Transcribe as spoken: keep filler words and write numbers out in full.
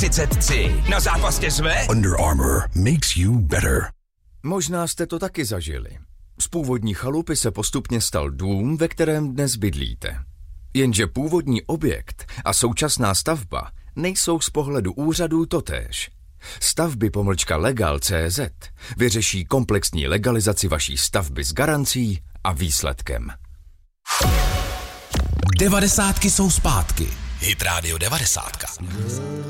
třicet tři. Na zápasně jsme? Under Armour makes you better. Možná jste to taky zažili. Z původní chalupy se postupně stal dům, ve kterém dnes bydlíte. Jenže původní objekt a současná stavba nejsou z pohledu úřadů totéž. Stavby pomlčka legal tečka cé zet vyřeší komplexní legalizaci vaší stavby s garancí a výsledkem. Devadesátky jsou zpátky. Hit Radio devadesátka.